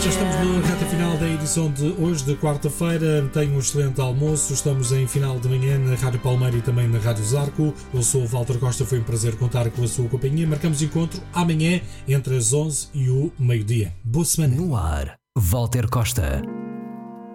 Já estamos na reta final da edição de hoje, de quarta-feira. Tenho um excelente almoço. Estamos em final de manhã na Rádio Palmeira e também na Rádio Zarco. Eu sou o Walter Costa, foi um prazer contar com a sua companhia. Marcamos encontro amanhã entre as 11 e o meio-dia. Boa semana. No ar, Walter Costa.